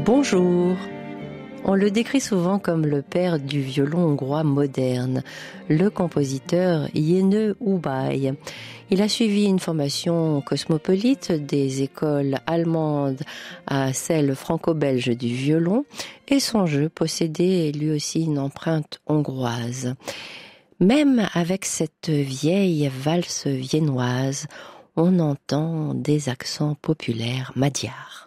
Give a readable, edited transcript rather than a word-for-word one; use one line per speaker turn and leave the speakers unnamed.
Bonjour. On le décrit souvent comme le père du violon hongrois moderne, le compositeur Jenő Hubay. Il a suivi une formation cosmopolite des écoles allemandes à celle franco-belge du violon et son jeu possédait lui aussi une empreinte hongroise. Même avec cette vieille valse viennoise, on entend des accents populaires magyars.